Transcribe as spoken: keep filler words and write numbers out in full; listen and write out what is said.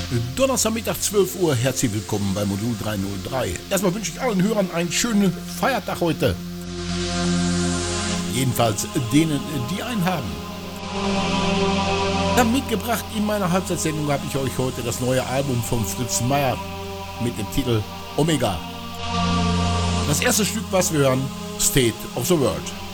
Donnerstagmittag zwölf Uhr, herzlich willkommen bei Modul dreihundertrei. Erstmal wünsche ich allen Hörern einen schönen Feiertag heute. Jedenfalls denen, die einen haben. Ja, mitgebracht in meiner Halbzeitsendung habe ich euch heute das neue Album von Fritz Meier mit dem Titel Omega. Das erste Stück, was wir hören, State of the World.